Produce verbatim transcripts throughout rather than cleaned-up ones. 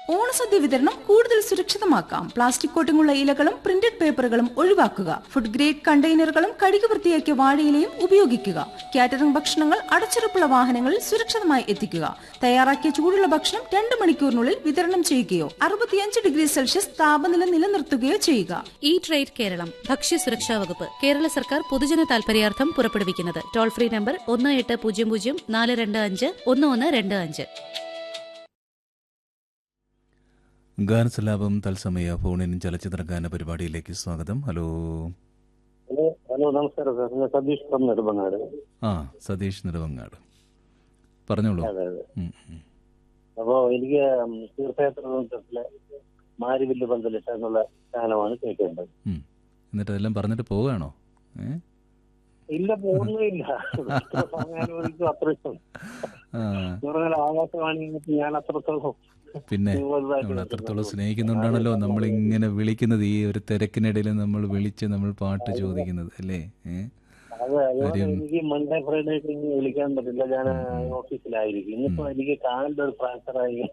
ഓണസദ്യ വിതരണം കൂടുതൽ സുരക്ഷിതമാക്കാം. പ്ലാസ്റ്റിക് കോട്ടിങ്ങുള്ള ഇലകളും പ്രിന്റഡ് പേപ്പറുകളും ഒഴിവാക്കുക. ഫുഡ് ഗ്രേഡ് കണ്ടെയ്നറുകളും കഴുകി വൃത്തിയാക്കിയ വാഴയിലയും ഉപയോഗിക്കുക. കാറ്ററിംഗ് ഭക്ഷണങ്ങൾ അടച്ചുറപ്പുള്ള വാഹനങ്ങളിൽ സുരക്ഷിതമായി എത്തിക്കുക. തയ്യാറാക്കിയ ചൂടുള്ള ഭക്ഷണം രണ്ട് മണിക്കൂറിനുള്ളിൽ വിതരണം ചെയ്യുകയോ അറുപത്തിയഞ്ച് ഡിഗ്രി സെൽഷ്യസ് താപനില നിലനിർത്തുകയോ ചെയ്യുക. ഈ ട്രേഡ് കേരളം ഭക്ഷ്യ സുരക്ഷാ വകുപ്പ് കേരള സർക്കാർ പൊതുജന താൽപര്യാർത്ഥം പുറപ്പെടുവിക്കുന്നത്. ടോൾ ഫ്രീ നമ്പർ ഒന്ന് എട്ട് പൂജ്യം പൂജ്യം നാല് രണ്ട് അഞ്ച് ഒന്ന് ഒന്ന് രണ്ട് അഞ്ച്. ഗാനസലാപം തത്സമയ ഫോണിൻ ചലച്ചിത്ര ഗാന പരിപാടിയിലേക്ക് സ്വാഗതം. ഹലോ ഹലോ ഹലോ നമസ്കാരം സാർ, ഞാൻ സതീഷ് ഫ്രം നെടുമങ്ങാട്. ആ സതീഷ് നെടുമങ്ങാട്, പറഞ്ഞോളൂ. അതെ അതെ. അപ്പോ എനിക്ക് തീർത്ഥയാത്ര ദിവസത്തിലെ മാരിവില്ല് പന്തലിട്ട എന്നുള്ള ഗാനമാണ് കേൾക്കേണ്ടത്. എന്നിട്ട് അതെല്ലാം പറഞ്ഞിട്ട് പോവുകയാണോ? ഏ ഇല്ല, പോകുന്നില്ല. അനുവദിക്കും അത്ര ഇഷ്ടം. ആകാശവാണി ഞാൻ അത്രത്തോളം പിന്നെ നമ്മൾ അത്രത്തോളം സ്നേഹിക്കുന്നുണ്ടാണല്ലോ നമ്മൾ ഇങ്ങനെ വിളിക്കുന്നത്. ഈ ഒരു തിരക്കിനിടയിൽ നമ്മൾ വിളിച്ച് നമ്മൾ പാട്ട് ചോദിക്കുന്നത് അല്ലേ? അതെ, എനിക്ക് മൺഡേ ഫ്രൈഡേ വിളിക്കാൻ പറ്റില്ല, ഞാൻ ഓഫീസിലായിരിക്കും. ഇന്നിപ്പോ എനിക്ക് കാലിന്റെ ഒരു ഫ്രാക്ചർ ആയി.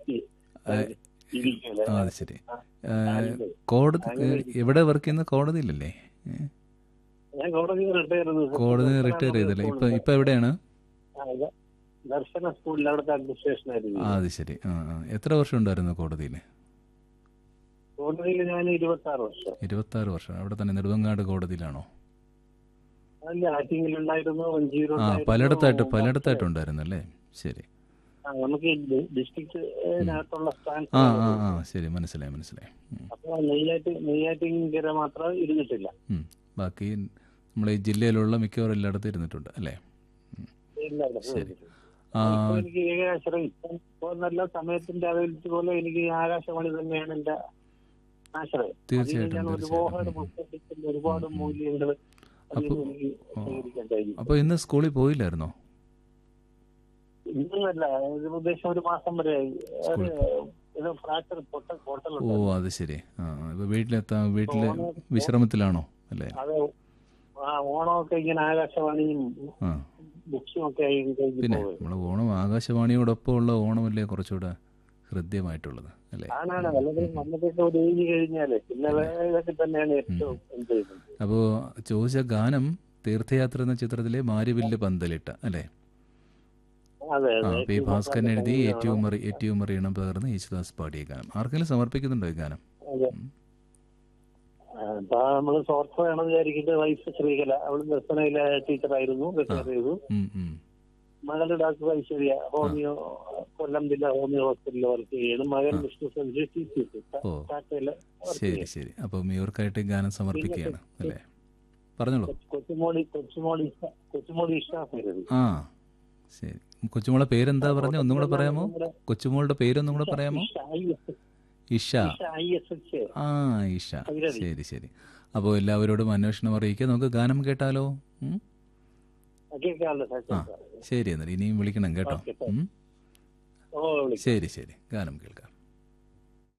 അത് ശരി. കോടതി എവിടെ വർക്ക് ചെയ്യുന്ന? കോടതിയിലല്ലേ? ഞാൻ കോടതി റിട്ടയർ ചെയ്തു. കോടതി റിട്ടയർ ചെയ്തല്ലേ? ഇപ്പൊ ഇപ്പൊ എവിടെയാണ്? ദർശന സ്കൂളിൽ അവിടുത്തെ അഡ്മിനിസ്ട്രേഷൻ ആയിരുന്നു. അത് ശരി. ആ എത്ര വർഷം ഉണ്ടായിരുന്നു കോടതിയിൽ? കോടതിയിൽ ഞാൻ ഇരുപത്തി ആറ് വർഷം. ഇരുപത്തി ആറ് വർഷം അവിടെ തന്നെ നെടുമങ്ങാട് കോടതിയിലാണോ? അല്ല, ആറ്റിങ്ങിലുണ്ടായിരുന്നു, ആ പലയിടത്തായിട്ട് പലയിടത്തായിട്ടുണ്ടായിരുന്നു അല്ലേ? ശരി. നമുക്ക് ഡിസ്ട്രിക്റ്റിനകത്തുള്ള ആ ആ ആ ശരി, മനസ്സിലായി മനസ്സിലായി. അപ്പൊ നെയ്യാറ്റി നെയ്യാറ്റിങ്കര മാത്രം ഇരുന്നിട്ടില്ല. ബാക്കി നമ്മളെ ഈ ജില്ലയിലുള്ള മിക്കവാറും എല്ലായിടത്തും ഇരുന്നിട്ടുണ്ട് അല്ലേ? ശരി. എനിക്ക് ഏകാശ്രയം ഇപ്പൊ നല്ല സമയത്തിന്റെ അവൈലബിലിറ്റി പോലെ എനിക്ക് ആകാശവാണി തന്നെയാണ് എന്റെ ആശ്രയം. തീർച്ചയായിട്ടും. ഒരുപാട് പുസ്തകത്തിൽ ഒരുപാട് മൂല്യങ്ങൾ. അപ്പൊ ഇന്ന് സ്കൂളിൽ പോയില്ലായിരുന്നോ? ഇന്നല്ല, ഉദ്ദേശം ഒരു മാസം വരെ. ഓ അത് ശരി. ആ ഇപ്പൊ വീട്ടിലെത്താ വീട്ടില് വിശ്രമത്തിലാണോ അല്ലേ? അതെ, ഓണമൊക്കെ ഇങ്ങനെ ആകാശവാണിയും ബുക്സും ഒക്കെ. പിന്നെ നമ്മളെ ഓണം ആകാശവാണിയോടൊപ്പം ഉള്ള ഓണമല്ലേ കുറച്ചുകൂടെ ഹൃദ്യമായിട്ടുള്ളത് അല്ലേ? അപ്പോ ചോദിച്ച ഗാനം തീർത്ഥയാത്ര എന്ന ചിത്രത്തിലെ മാരിവില്ല് പന്തലിട്ട അല്ലേ? ആ പി ഭാസ്കരൻ എഴുതി ഏറ്റവും ഏറ്റവും അറിയണം പകർന്ന് യേശുദാസ് പാടിയ ഗാനം. ആർക്കെങ്കിലും സമർപ്പിക്കുന്നുണ്ടോ ഈ ഗാനം? നമ്മള് സോർട്ട് വേണം വിചാരിക്കുന്നത്. വൈഫ് ശ്രീകല, അവള് ദർശനയിലെ ടീച്ചറായിരുന്നു, റിട്ടയർ ചെയ്തു. മകളുടെ ഡോക്ടർ ഐശ്വര്യ ഹോമിയോ കൊല്ലം ജില്ലാ ഹോമിയോ ഹോസ്പിറ്റലിൽ വർക്ക് ചെയ്യുന്നു. മകൻ വിഷ്ണു സഞ്ജയ്. ശരി ശരി. അപ്പം ഇവർക്കായിട്ട് ഗാനം സമർപ്പിക്കുകയാണ് അല്ലേ? പറഞ്ഞോളൂ. കൊച്ചുമോളി കൊച്ചുമോളി കൊച്ചുമോളി ഇഷ. ആ ശരി. കൊച്ചുമോളെ പേരെന്താ പറഞ്ഞ? ഒന്നും കൂടെ പറയാമോ? കൊച്ചുമോളുടെ പേരൊന്നും കൂടെ പറയാമോ? ഇഷ. ആ ഇഷ. ശരി ശരി. അപ്പോൾ എല്ലാവരോടും അന്വേഷണം അറിയിക്കുക. നമുക്ക് ഗാനം കേട്ടാലോ? ആ ശരി. എന്നാൽ ഇനിയും വിളിക്കണം കേട്ടോ. ശരി ശരി. ഗാനം കേൾക്കാം.